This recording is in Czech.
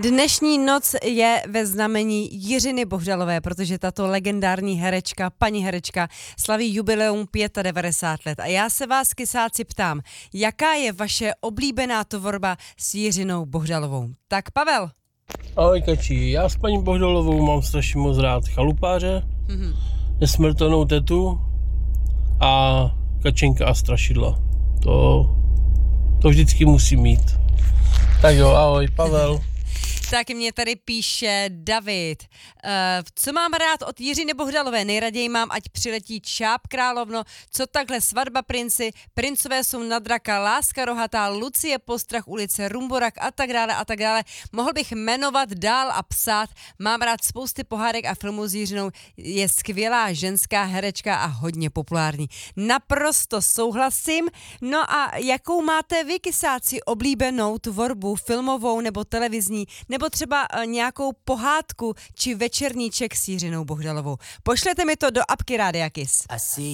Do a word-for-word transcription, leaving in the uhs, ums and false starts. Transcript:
Dnešní noc je ve znamení Jiřiny Bohdalové, protože tato legendární herečka, paní herečka, slaví jubileum devadesát pět let. A já se vás, kysáci, ptám, jaká je vaše oblíbená tvorba s Jiřinou Bohdalovou? Tak Pavel. Ahoj Kačí, já s paní Bohdalovou mám strašně moc rád Chalupáře, mm-hmm. Nesmrtelnou tetu a Kačenka a strašidla. To, to vždycky musím mít. Tak jo, ahoj, Pavel. Tak mě tady píše David. Uh, co mám rád od Jiřiny Bohdalové? Nejraději mám, ať přiletí Čáp královno, co takhle svatba princi, princové jsou na draka, láska rohatá, Lucie Postrach, ulice Rumborak a tak dále a tak dále. Mohl bych jmenovat dál a psát. Mám rád spousty pohádek a filmů s Jiřinou. Je skvělá ženská herečka a hodně populární. Naprosto souhlasím. No a jakou máte vy, kysáci, oblíbenou tvorbu filmovou nebo televizní, nebo třeba nějakou pohádku či večerníček s Jiřinou Bohdalovou? Pošlete mi to do apky Rádia Kiss.